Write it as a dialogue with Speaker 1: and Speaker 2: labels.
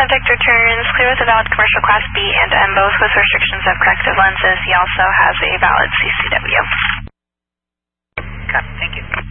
Speaker 1: contact returns, clear with a valid commercial class B and M, both with restrictions of corrective lenses. He also has a valid CCW.
Speaker 2: Okay, thank you.